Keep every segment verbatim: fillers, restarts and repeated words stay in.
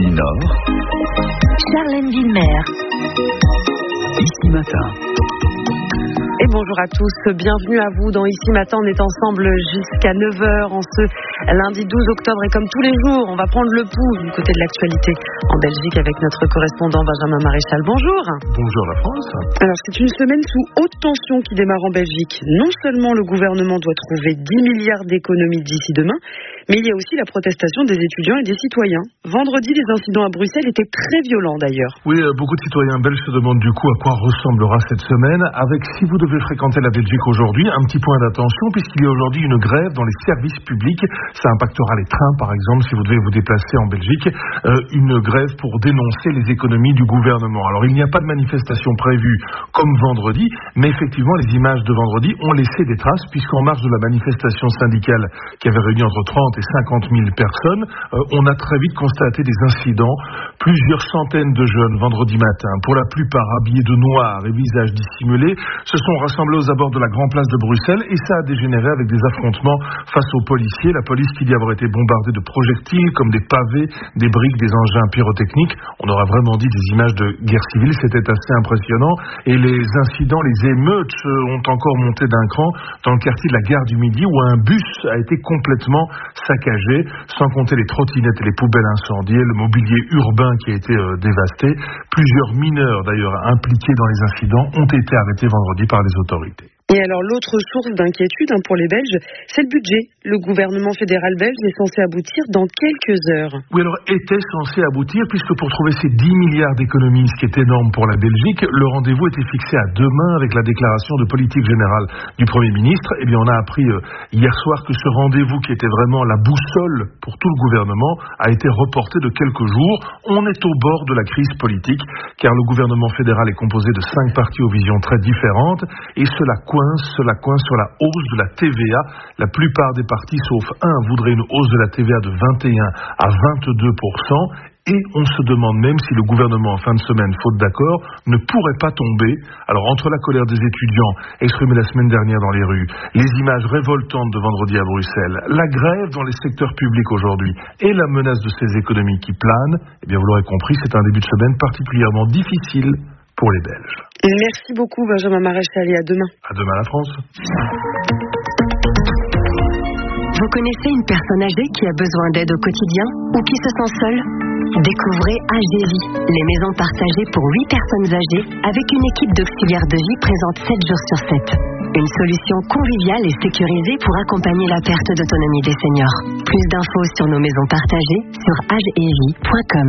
Ici Nord, Charlène Villemer. Ici Matin. Et bonjour à tous, bienvenue à vous dans Ici Matin. On est ensemble jusqu'à neuf heures en ce lundi douze octobre. Et comme tous les jours, on va prendre le pouls du côté de l'actualité en Belgique avec notre correspondant Benjamin Maréchal. Bonjour. Bonjour la France. Alors c'est une semaine sous haute tension qui démarre en Belgique. Non seulement le gouvernement doit trouver dix milliards d'économies d'ici demain, mais il y a aussi la protestation des étudiants et des citoyens. Vendredi, les incidents à Bruxelles étaient très violents d'ailleurs. Oui, beaucoup de citoyens belges se demandent du coup à quoi ressemblera cette semaine. Avec, si vous devez fréquenter la Belgique aujourd'hui, un petit point d'attention puisqu'il y a aujourd'hui une grève dans les services publics. Ça impactera les trains par exemple si vous devez vous déplacer en Belgique. Euh, une grève pour dénoncer les économies du gouvernement. Alors il n'y a pas de manifestation prévue comme vendredi, mais effectivement les images de vendredi ont laissé des traces puisqu'en marge de la manifestation syndicale qui avait réuni entre trente et cinquante mille personnes, euh, on a très vite constaté des incidents. Plusieurs centaines de jeunes vendredi matin, pour la plupart habillés de noir et visages dissimulés, se sont rassemblés aux abords de la Grand Place de Bruxelles et ça a dégénéré avec des affrontements face aux policiers. La police qui dit avoir été bombardée de projectiles comme des pavés, des briques, des engins pyrotechniques. On aurait vraiment dit des images de guerre civile, c'était assez impressionnant. Et les incidents, les émeutes ont encore monté d'un cran dans le quartier de la Gare du Midi où un bus a été complètement saccagé, sans compter les trottinettes et les poubelles incendiées, le mobilier urbain qui a été euh, dévasté. Plusieurs mineurs d'ailleurs impliqués dans les incidents ont été arrêtés vendredi par les autorités. Et alors l'autre source d'inquiétude hein, pour les Belges, c'est le budget. Le gouvernement fédéral belge est censé aboutir dans quelques heures. Oui, alors était censé aboutir puisque pour trouver ces dix milliards d'économies, ce qui est énorme pour la Belgique, le rendez-vous était fixé à demain avec la déclaration de politique générale du Premier ministre. Eh bien on a appris euh, hier soir que ce rendez-vous qui était vraiment la boussole pour tout le gouvernement a été reporté de quelques jours. On est au bord de la crise politique car le gouvernement fédéral est composé de cinq partis aux visions très différentes et cela coince, cela coince sur la hausse de la T V A. La plupart des partis, sauf un, voudraient une hausse de la T V A de vingt et un à vingt-deux pour cent. Et on se demande même si le gouvernement, en fin de semaine, faute d'accord, ne pourrait pas tomber. Alors, entre la colère des étudiants, exprimée la semaine dernière dans les rues, les images révoltantes de vendredi à Bruxelles, la grève dans les secteurs publics aujourd'hui et la menace de ces économies qui planent, eh bien, vous l'aurez compris, c'est un début de semaine particulièrement difficile pour les Belges. Merci beaucoup, Benjamin Maréchal, et à demain. À demain, la France. Vous connaissez une personne âgée qui a besoin d'aide au quotidien ou qui se sent seule? Découvrez H D Vie, les maisons partagées pour huit personnes âgées avec une équipe d'auxiliaires de vie présente sept jours sur sept. Une solution conviviale et sécurisée pour accompagner la perte d'autonomie des seniors. Plus d'infos sur nos maisons partagées sur h e vie point com.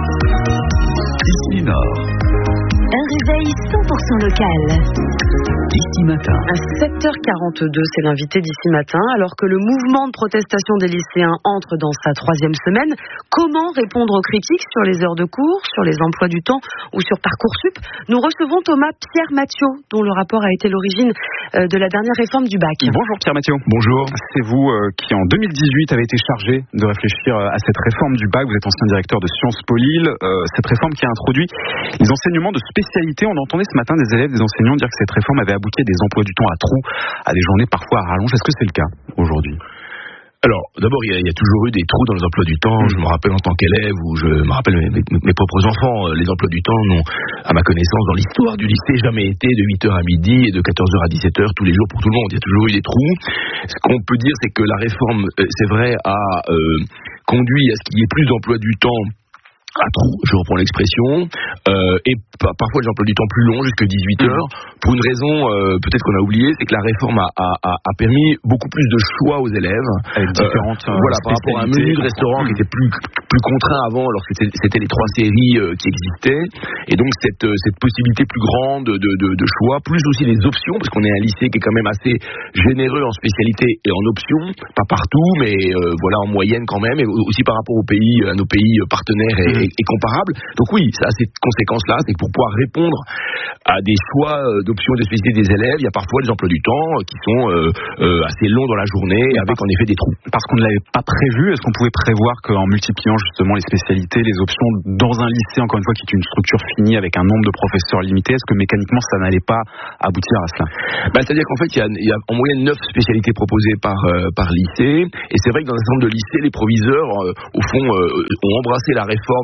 Ici Nord. Un réveil cent pour cent local. Ici Matin. À sept heures quarante-deux, c'est l'invité d'Ici Matin. Alors que le mouvement de protestation des lycéens entre dans sa troisième semaine, comment répondre aux critiques sur les heures de cours, sur les emplois du temps ou sur Parcoursup? Nous recevons Thomas Pierre Mathieu, dont le rapport a été l'origine de la dernière réforme du bac. Bonjour Pierre Mathieu. Bonjour. C'est vous euh, qui en deux mille dix-huit avez été chargé de réfléchir à cette réforme du bac. Vous êtes ancien directeur de Sciences Po Lille. Euh, cette réforme qui a introduit les enseignements de spécialité. On entendait ce matin des élèves, des enseignants dire que cette réforme avait abouti à des emplois du temps à trous, à des journées parfois à rallonge. Est-ce que c'est le cas aujourd'hui? Alors, d'abord, il y, a, il y a toujours eu des trous dans les emplois du temps. Mmh. Je me rappelle en tant qu'élève, ou je me rappelle mes, mes, mes propres enfants, les emplois du temps n'ont, à ma connaissance, dans l'histoire du lycée, jamais été de huit heures à midi et de quatorze heures à dix-sept heures tous les jours pour tout le monde. Il y a toujours eu des trous. Ce qu'on peut dire, c'est que la réforme, c'est vrai, a euh, conduit à ce qu'il y ait plus d'emplois du temps à trous, je reprends l'expression, euh, et pa- parfois des emplois du temps plus longs, jusqu'à dix-huit heures, pour une raison euh, peut-être qu'on a oublié, c'est que la réforme a, a, a permis beaucoup plus de choix aux élèves. Avec différentes euh, voilà, par rapport à un menu de restaurant qui était plus, plus contraint avant, alors que c'était, c'était les trois séries euh, qui existaient, et donc cette, cette possibilité plus grande de, de, de choix, plus aussi les options, parce qu'on est un lycée qui est quand même assez généreux en spécialité et en options, pas partout, mais euh, voilà, en moyenne quand même, et aussi par rapport aux pays, à nos pays partenaires et Est, est comparable. Donc oui, ça a cette conséquence-là, c'est que pour pouvoir répondre à des choix d'options et de spécialités des élèves, il y a parfois des emplois du temps qui sont euh, euh, assez longs dans la journée, avec en effet des trous. Parce qu'on ne l'avait pas prévu, est-ce qu'on pouvait prévoir qu'en multipliant justement les spécialités, les options dans un lycée, encore une fois, qui est une structure finie avec un nombre de professeurs limité, est-ce que mécaniquement ça n'allait pas aboutir à cela? Bah, c'est-à-dire qu'en fait, il y a, il y a en moyenne neuf spécialités proposées par, euh, par lycée, et c'est vrai que dans un certain nombre de lycées, les proviseurs, euh, au fond, euh, ont embrassé la réforme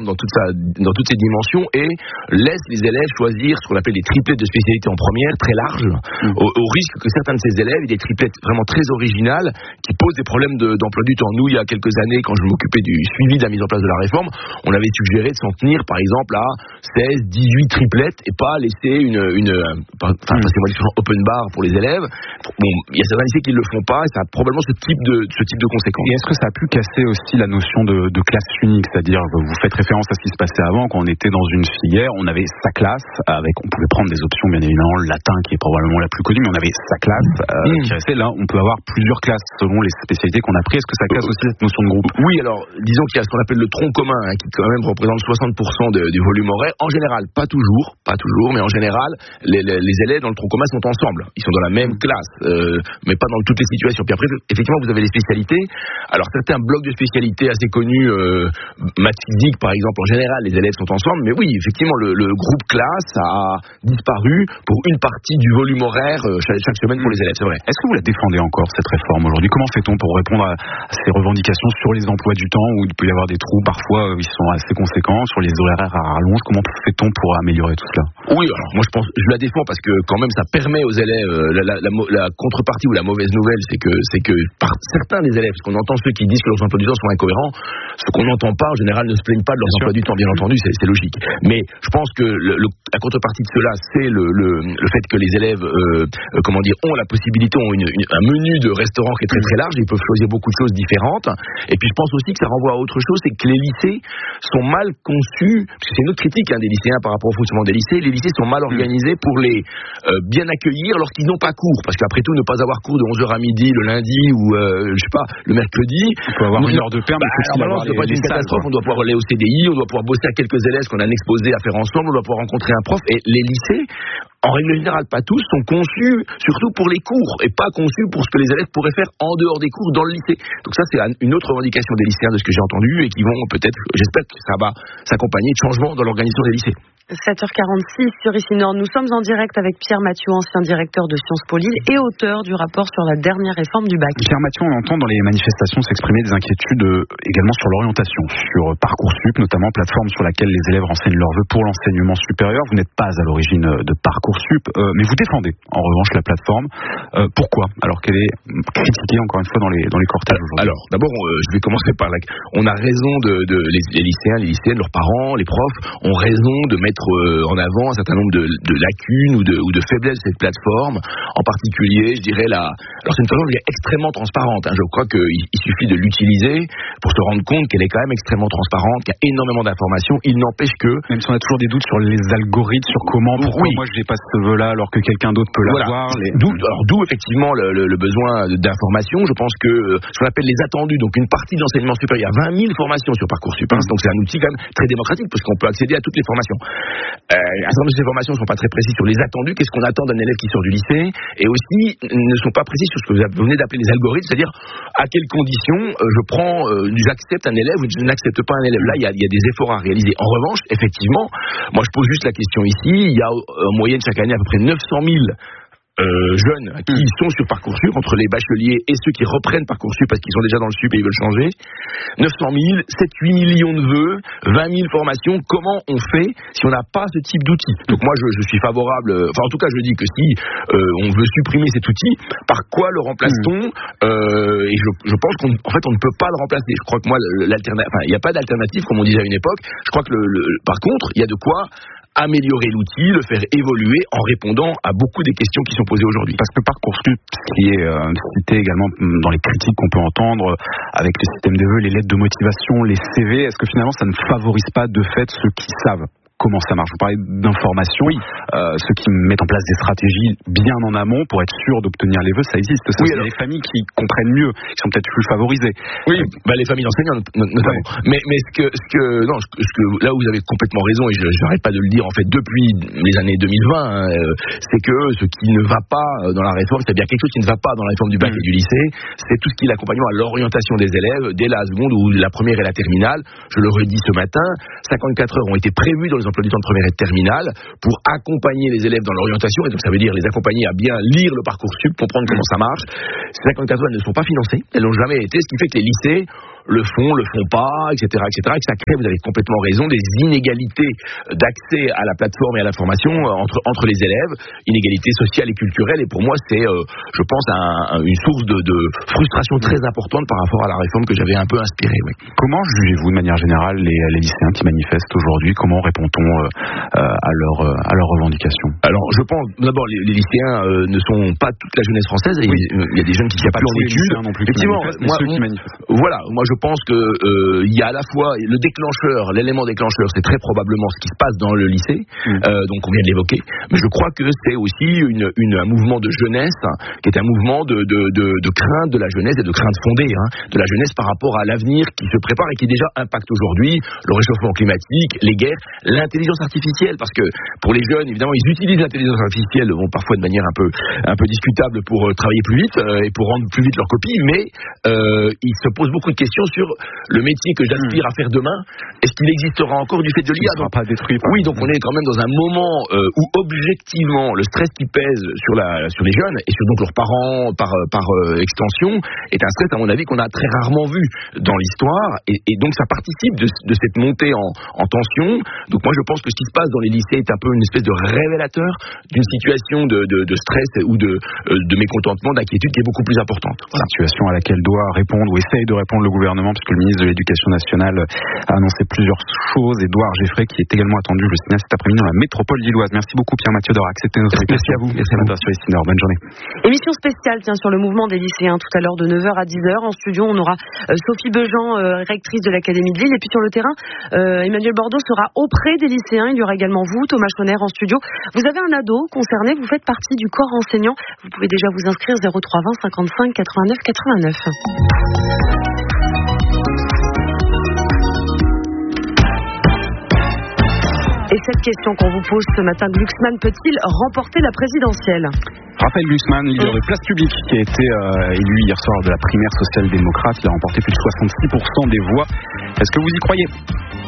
dans, toute sa, dans toutes ses dimensions et laisse les élèves choisir ce qu'on appelle des triplettes de spécialités en première, très larges, mmh. au, au risque que certains de ces élèves aient des triplettes vraiment très originales qui posent des problèmes de, d'emploi du temps. Nous, il y a quelques années, quand je m'occupais du suivi de la mise en place de la réforme, on avait suggéré de s'en tenir, par exemple, à seize, dix-huit triplettes et pas laisser une, une enfin, mmh. passez-moi l'expression, open bar pour les élèves. Bon, il y a certains lycées qui ne le font pas et ça a probablement ce type de, ce type de conséquences. Et est-ce que ça a pu casser aussi la notion de, de classe unique, c'est-à-dire vous faites référence à ce qui se passait avant, quand on était dans une filière, on avait sa classe, avec, on pouvait prendre des options bien évidemment, le latin qui est probablement la plus connue, mais on avait sa classe euh, mmh. qui restait là, on peut avoir plusieurs classes selon les spécialités qu'on a prises. Est-ce que ça casse aussi cette notion de groupe? Oui, alors disons qu'il y a ce qu'on appelle le tronc commun, hein, qui quand même représente soixante pour cent de, du volume horaire. En général, pas toujours, pas toujours, mais en général, les, les, les élèves dans le tronc commun sont ensemble. Ils sont dans la même classe, euh, mais pas dans toutes les situations. Puis après, effectivement, vous avez les spécialités. Alors certains blocs de spécialités assez connus, euh, maths physique par exemple, en général, les élèves sont ensemble. Mais oui, effectivement, le, le groupe classe a disparu pour une partie du volume horaire euh, chaque, chaque semaine pour les élèves, c'est vrai. Est-ce que vous la défendez encore, cette réforme aujourd'hui? Comment fait-on pour répondre à, à ces revendications sur les emplois du temps où il peut y avoir des trous, parfois euh, ils sont assez conséquents, sur les horaires à rallonge? Comment fait-on pour améliorer tout cela? Oui, alors moi je pense, je la défends parce que quand même ça permet aux élèves, euh, la, la, la, la contrepartie ou la mauvaise nouvelle, c'est que, c'est que par certains des élèves, parce qu'on entend ceux qui disent que leurs emplois du temps sont incohérents, ce qu'on n'entend pas en général ne se plaignent pas de leurs emplois du temps, bien entendu, c'est, c'est logique. Mais je pense que le, le, la contrepartie de cela, c'est le, le, le fait que les élèves, euh, euh, comment dire, ont la possibilité, ont une, une, un menu de restaurant qui est très très large, ils peuvent choisir beaucoup de choses différentes. Et puis je pense aussi que ça renvoie à autre chose, c'est que les lycées sont mal conçus, parce que c'est une autre critique hein, des lycéens par rapport au fonctionnement des lycées, les lycées sont mal organisés pour les euh, bien accueillir lorsqu'ils n'ont pas cours, parce qu'après tout, ne pas avoir cours de onze heures à midi le lundi ou euh, je sais pas, le mercredi, on peut avoir une heure de perme, bah, normalement, ça doit pas être une catastrophe, on doit pouvoir aller au C D I, on doit pouvoir bosser à quelques élèves qu'on a un exposé à faire ensemble, on doit pouvoir rencontrer un prof, et les lycées, en règle générale, pas tous, sont conçus surtout pour les cours et pas conçus pour ce que les élèves pourraient faire en dehors des cours dans le lycée. Donc ça, c'est une autre revendication des lycéens de ce que j'ai entendu et qui vont peut-être, j'espère que ça va s'accompagner de changements dans l'organisation des lycées. sept heures quarante-six sur Ici Nord. Nous sommes en direct avec Pierre Mathieu, ancien directeur de Sciences Po Lille et auteur du rapport sur la dernière réforme du bac. Pierre Mathieu, on entend dans les manifestations s'exprimer des inquiétudes également sur l'orientation, sur Parcoursup, notamment plateforme sur laquelle les élèves renseignent leurs vœux pour l'enseignement supérieur. Vous n'êtes pas à l'origine de Parcoursup, euh, mais vous défendez en revanche la plateforme. Euh, pourquoi? Alors qu'elle est critiquée encore une fois dans les, dans les cortèges aujourd'hui. Alors, d'abord, euh, je vais commencer par là. On a raison de, de les, les lycéens, les lycéennes, leurs parents, les profs ont raison de mettre en avant un certain nombre de, de lacunes ou de, ou de faiblesses de cette plateforme, en particulier, je dirais, la... Alors c'est une plateforme qui est extrêmement transparente, hein. Je crois qu'il il suffit de l'utiliser pour se rendre compte qu'elle est quand même extrêmement transparente, qu'il y a énormément d'informations, il n'empêche que... Même si on a toujours des doutes sur les algorithmes, sur comment, pourquoi oui. moi je n'ai pas ce vœu-là alors que quelqu'un d'autre peut l'avoir. Voilà. Les... D'où, alors d'où effectivement le, le, le besoin d'informations, je pense que ce qu'on appelle les attendus, donc une partie de l'enseignement supérieur, il y a vingt mille formations sur Parcoursup, hein. Donc c'est un outil quand même très démocratique parce qu'on peut accéder à toutes les formations. Euh, un certain nombre de ces formations ne sont pas très précises sur les attendus, qu'est-ce qu'on attend d'un élève qui sort du lycée, et aussi ne sont pas précises sur ce que vous venez d'appeler les algorithmes, c'est-à-dire à quelles conditions euh, je prends, euh, j'accepte un élève ou je n'accepte pas un élève. Là, il y a, il y a des efforts à réaliser. En revanche, effectivement, moi je pose juste la question ici, il y a en moyenne chaque année à peu près neuf cent mille Euh, jeunes qui sont sur Parcoursup, entre les bacheliers et ceux qui reprennent Parcoursup parce qu'ils sont déjà dans le sup et ils veulent changer. neuf cent mille, sept à huit millions de vœux, vingt mille formations. Comment on fait si on n'a pas ce type d'outil? Donc moi je, je suis favorable, enfin en tout cas je dis que si euh, on veut supprimer cet outil, par quoi le remplace-t-on? euh, Et je, je pense qu'en fait on ne peut pas le remplacer. Je crois que moi l'alternative, enfin il n'y a pas d'alternative comme on disait à une époque. Je crois que le, le, par contre il y a de quoi améliorer l'outil, le faire évoluer en répondant à beaucoup des questions qui sont posées aujourd'hui. Parce que Parcoursup, qui est euh, cité également dans les critiques qu'on peut entendre avec le système des vœux, les lettres de motivation, les C V, est-ce que finalement ça ne favorise pas de fait ceux qui savent comment ça marche? Vous parlez d'information, oui. euh, ceux qui mettent en place des stratégies bien en amont pour être sûr d'obtenir les vœux, ça existe. Ça, oui, alors... les familles qui comprennent mieux, qui sont peut-être plus favorisées. Oui, bah, les familles d'enseignants notamment. Ouais. Mais, mais ce que, ce que, non, ce que, là où vous avez complètement raison, et je n'arrête pas de le dire en fait depuis les années deux mille vingt, hein, euh, c'est que ce qui ne va pas dans la réforme, c'est-à-dire quelque chose qui ne va pas dans la réforme du bac mmh. et du lycée, c'est tout ce qui est l'accompagnement à l'orientation des élèves dès la seconde ou la première et la terminale. Je le redis ce matin, cinquante-quatre heures ont été prévues dans les emplois du temps de première et de terminale pour accompagner les élèves dans l'orientation, et donc ça veut dire les accompagner à bien lire le Parcoursup, comprendre comment ça marche. Ces cinquante-quatre heures ne sont pas financées, elles n'ont jamais été, ce qui fait que les lycées le font, le font pas, et cetera, et cetera, et que ça crée, vous avez complètement raison, des inégalités d'accès à la plateforme et à l'information entre entre les élèves, inégalités sociales et culturelles. Et pour moi, c'est, euh, je pense, un, un, une source de, de frustration très importante par rapport à la réforme que j'avais un peu inspirée. Oui. Comment jugez-vous de manière générale les, les lycéens qui manifestent aujourd'hui? Comment répond-on euh, à leurs à leurs revendications? Alors, je pense d'abord les, les lycéens euh, ne sont pas toute la jeunesse française. Et oui. Il y a des jeunes qui ne sont pas plus en études. Non plus Effectivement, moi, voilà. Moi, je pense que euh, il y a à la fois le déclencheur, l'élément déclencheur, c'est très probablement ce qui se passe dans le lycée. Mmh. Euh, donc, on vient de l'évoquer. Mais je crois que c'est aussi une, une, un mouvement de jeunesse qui est un mouvement de, de, de, de crainte de la jeunesse et de crainte fondée, hein, de la jeunesse par rapport à l'avenir qui se prépare et qui déjà impacte aujourd'hui le réchauffement climatique, les guerres, l'intelligence artificielle, parce que pour les jeunes, évidemment, ils utilisent l'intelligence artificielle, bon, parfois de manière un peu, un peu discutable pour euh, travailler plus vite euh, et pour rendre plus vite leur copie, mais euh, ils se posent beaucoup de questions sur le métier que j'aspire mmh. à faire demain. Est-ce qu'il existera encore du fait de l'I A? Il ne sera pas détruit. Par oui, donc on est quand même dans un moment euh, où objectivement le stress qui pèse sur, la, sur les jeunes et sur donc leurs parents par, par euh, extension est un stress à mon avis qu'on a très rarement vu dans l'histoire et, et donc ça participe de, de cette montée en, en tension. Donc moi je pense que ce qui se passe dans les lycées est un peu une espèce de révélateur d'une situation de, de, de stress ou de, de mécontentement, d'inquiétude qui est beaucoup plus importante. Voilà. Situation à laquelle doit répondre ou essaye de répondre le gouvernement, puisque le ministre de l'Éducation nationale a annoncé plusieurs choses. Édouard Geffray qui est également attendu, je le signale, cet après-midi dans la métropole lilloise. Merci beaucoup Pierre-Mathieu d'avoir accepté notre invitation. Merci à vous. Merci à vous. Sur Ici Nord. Bonne journée. Émission spéciale tiens, sur le mouvement des lycéens tout à l'heure de neuf heures à dix heures. En studio, on aura euh, Sophie Bejean, euh, rectrice de l'Académie de Lille. Et puis sur le terrain, euh, Emmanuel Bordeaux sera auprès des lycéens. Il y aura également vous, Thomas Schoner, en studio. Vous avez un ado concerné, vous faites partie du corps enseignant. Vous pouvez déjà vous inscrire zéro trois vingt cinquante-cinq quatre-vingt-neuf quatre-vingt-neuf. Et cette question qu'on vous pose ce matin, Glucksmann peut-il remporter la présidentielle? Raphaël Glucksmann, leader de Place Publique, qui a été euh, élu hier soir de la primaire social-démocrate, il a remporté plus de soixante-six pour cent des voix. Est-ce que vous y croyez?